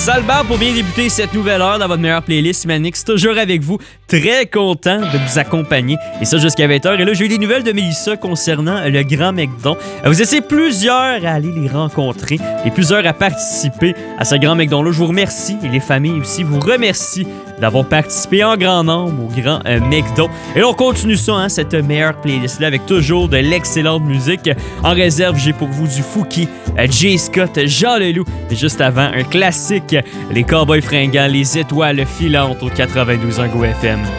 Salbert pour bien débuter cette nouvelle heure dans votre meilleure playlist. Manix, toujours avec vous. Très content de vous accompagner. Et ça jusqu'à 20h. Et là, j'ai eu des nouvelles de Mélissa concernant le Grand McDon. Vous étiez plusieurs à aller les rencontrer et plusieurs à participer à ce Grand McDon-là. Je vous remercie et les familles aussi vous remercient d'avoir participé en grand nombre au Grand McDon. Et là, on continue ça, cette meilleure playlist-là avec toujours de l'excellente musique. En réserve, j'ai pour vous du Fouki, Jay Scott, Jean Leloup. Et juste avant, un classique, les Cowboys fringants, les étoiles filantes au 92.1 Go FM.